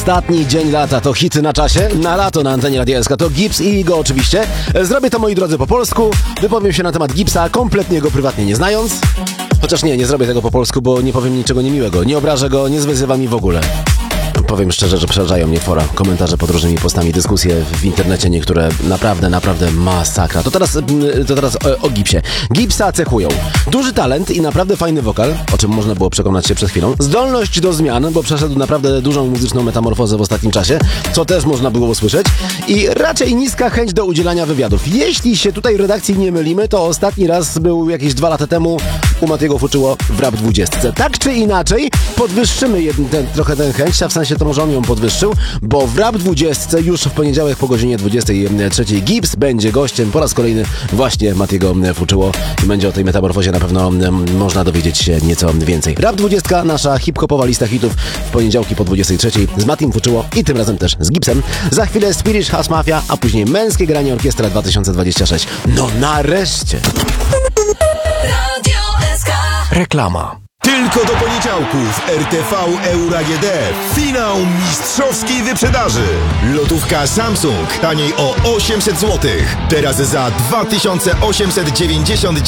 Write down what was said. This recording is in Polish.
Ostatni dzień lata to hity na czasie, na lato na antenie Radia SK to Gibbs i Igo oczywiście. Zrobię to, moi drodzy, po polsku, wypowiem się na temat Gibbsa, kompletnie go prywatnie nie znając. Chociaż nie zrobię tego po polsku, bo nie powiem niczego niemiłego, nie obrażę go, nie zwyzywam i w ogóle. Powiem szczerze, że przerażają mnie fora, komentarze pod różnymi postami, dyskusje w internecie, niektóre naprawdę masakra. To teraz o Gibbsie. Gibbsa cechują duży talent i naprawdę fajny wokal, o czym można było przekonać się przed chwilą. Zdolność do zmian, bo przeszedł naprawdę dużą muzyczną metamorfozę w ostatnim czasie, co też można było usłyszeć. I raczej niska chęć do udzielania wywiadów. Jeśli się tutaj w redakcji nie mylimy, to ostatni raz był jakieś 2 lata temu u Matiego Fuczyło w Rap 20. Tak czy inaczej, podwyższymy trochę tę chęć, a w sensie to może on ją podwyższył, bo w Rap 20 już w poniedziałek po godzinie 23 Gibbs będzie gościem po raz kolejny właśnie Matiego Fuczyło i będzie o tej metamorfozie na pewno można dowiedzieć się nieco więcej. Rap 20, nasza hip-hopowa lista hitów w poniedziałki po 23 z Matim Fuczyło i tym razem też z Gibbsem. Za chwilę Swedish House Mafia, a później męskie granie Orkiestra 2026. No nareszcie! Reklama. Tylko do poniedziałku w RTV Euro AGD finał mistrzowskiej wyprzedaży. Lotówka Samsung taniej o 800 zł. Teraz za 2899